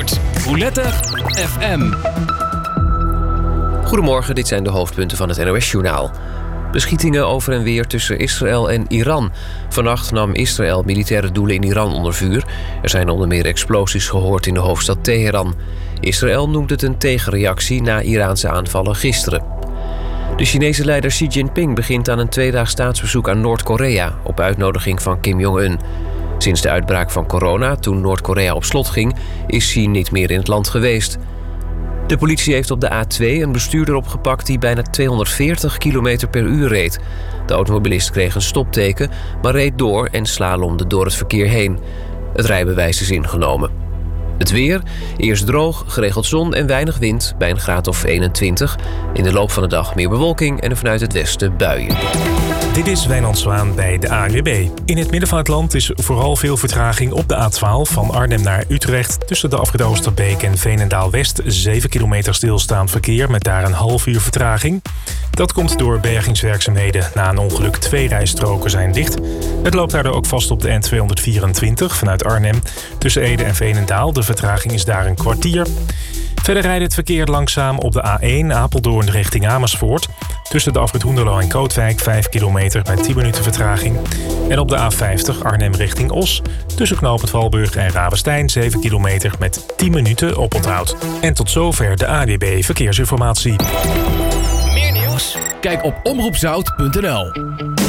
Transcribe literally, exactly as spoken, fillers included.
Zandvoort. Roulette F M. Goedemorgen, dit zijn de hoofdpunten van het N O S-journaal. Beschietingen over en weer tussen Israël en Iran. Vannacht nam Israël militaire doelen in Iran onder vuur. Er zijn onder meer explosies gehoord in de hoofdstad Teheran. Israël noemt het een tegenreactie na Iraanse aanvallen gisteren. De Chinese leider Xi Jinping begint aan een tweedaags staatsbezoek aan Noord-Korea... op uitnodiging van Kim Jong-un. Sinds de uitbraak van corona, toen Noord-Korea op slot ging... is Xi niet meer in het land geweest. De politie heeft op de A twee een bestuurder opgepakt... die bijna tweehonderdveertig kilometer per uur reed. De automobilist kreeg een stopteken, maar reed door... en slalomde door het verkeer heen. Het rijbewijs is ingenomen. Het weer, eerst droog, geregeld zon en weinig wind... bij een graad of eenentwintig. In de loop van de dag meer bewolking en vanuit het westen buien. Dit is Wijnand Zwaan bij de A N W B. In het midden van het land is vooral veel vertraging op de A twaalf... van Arnhem naar Utrecht tussen de afrit Oosterbeek en Veenendaal-West... zeven kilometer stilstaand verkeer met daar een half uur vertraging. Dat komt door bergingswerkzaamheden. Na een ongeluk twee rijstroken zijn dicht. Het loopt daardoor ook vast op de N tweehonderdvierentwintig vanuit Arnhem. Tussen Ede en Veenendaal. De vertraging is daar een kwartier. Verder rijdt het verkeer langzaam op de A één Apeldoorn richting Amersfoort. Tussen de afrit Hoenderloo en Kootwijk vijf kilometer met tien minuten vertraging. En op de A vijftig Arnhem richting Os. Tussen knooppunt Valburg en Ravenstein zeven kilometer met tien minuten oponthoud. En tot zover de A N W B Verkeersinformatie. Meer nieuws? Kijk op omroep zout punt n l.